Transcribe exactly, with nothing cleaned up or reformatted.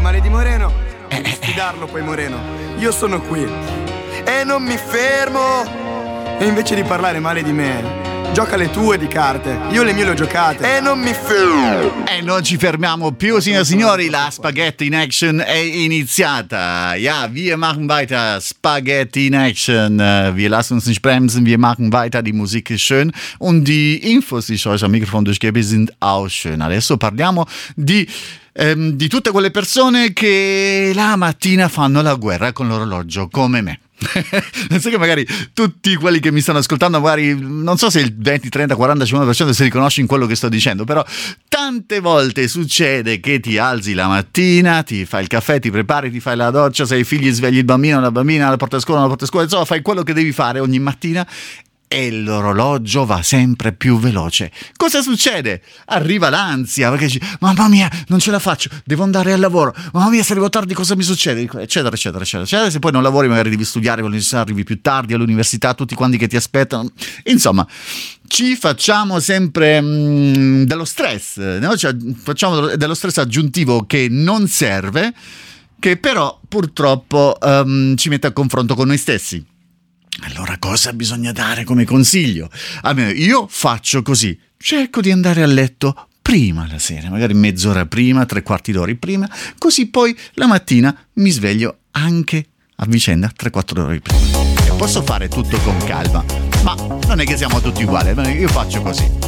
male di Moreno, devi sfidarlo poi Moreno. Io sono qui e non mi fermo. E invece di parlare male di me, gioca le tue di carte, io le mie le ho giocate e non mi fermo. E non ci fermiamo più, signore e signori, la Spaghetti in Action è iniziata. Ja, wir machen weiter, Spaghetti in Action. Wir lassen uns nicht bremsen, wir machen weiter, die Musik ist schön und die Infos, die ich euch am Mikrofon durchgebe, sind auch schön. Adesso parliamo di... Ehm, di tutte quelle persone che la mattina fanno la guerra con l'orologio, come me. Non so che magari tutti quelli che mi stanno ascoltando, magari non so se il venti, trenta, quaranta, cinquanta per cento si riconosce in quello che sto dicendo, però tante volte succede che ti alzi la mattina, ti fai il caffè, ti prepari, ti fai la doccia, se hai figli svegli il bambino, la bambina, la porta a scuola, la porta a scuola, insomma fai quello che devi fare ogni mattina e l'orologio va sempre più veloce. Cosa succede? Arriva l'ansia, perché dici, mamma mia, non ce la faccio, devo andare al lavoro, mamma mia, se arrivo tardi cosa mi succede? Eccetera, eccetera, eccetera, eccetera. Se poi non lavori magari devi studiare, arrivi più tardi all'università, tutti quanti che ti aspettano. Insomma, ci facciamo sempre mh, dello stress, no? Cioè, facciamo dello stress aggiuntivo che non serve, che però purtroppo um, ci mette a confronto con noi stessi. Allora cosa bisogna dare come consiglio? Almeno io faccio così, cerco di andare a letto prima la sera, magari mezz'ora prima, tre quarti d'ora prima, così poi la mattina mi sveglio anche a vicenda tre quattro ore prima. E posso fare tutto con calma, ma non è che siamo tutti uguali, io faccio così.